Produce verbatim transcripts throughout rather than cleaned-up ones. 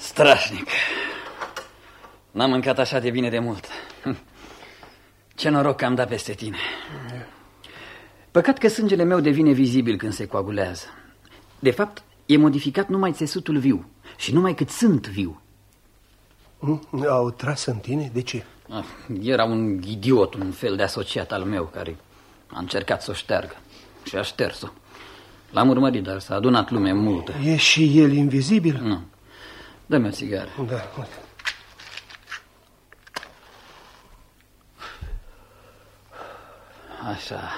Strașnic. N-am mâncat așa de bine de mult. Ce noroc că am dat peste tine. Păcat că sângele meu devine vizibil când se coagulează. De fapt, e modificat numai țesutul viu și numai cât sunt viu. Au tras în tine? De ce? Era un idiot, un fel de asociat al meu care a încercat să o șteargă și a șters-o. L-am urmărit, dar s-a adunat lume multă. E și el invizibil? Nu. Dă-mi o țigară. Da, uite. Așa.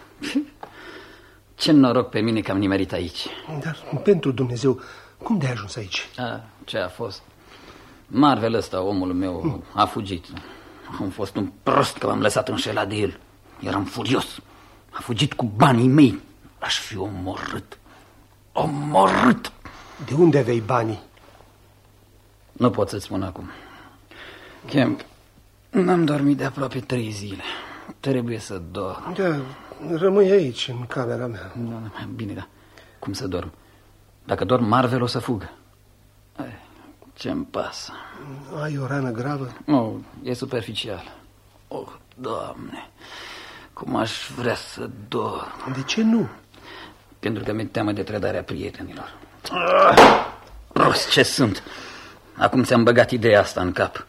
Ce noroc pe mine că am nimerit aici. Dar pentru Dumnezeu, cum de-ai ajuns aici? A, ce a fost? Marvel ăsta, omul meu, a fugit. Am fost un prost că m-am lăsat înșelat de el. Eram furios. A fugit cu banii mei. Aș fi omorât. Omorât! De unde aveai banii? Nu pot să-ți spun acum. Kemp, n-am dormit de aproape trei zile. Trebuie să dorm. Da, rămâi aici, în camera mea. Da, bine, da. Cum să dorm? Dacă dorm, Marvel o să fugă. Ce-mi pasă? Ai o rană gravă? Nu, e superficial. Oh, Doamne, cum aș vrea să dorm. De ce nu? Pentru că mi-e teamă de trădarea prietenilor. Prost ce sunt. Acum ți-am băgat ideea asta în cap.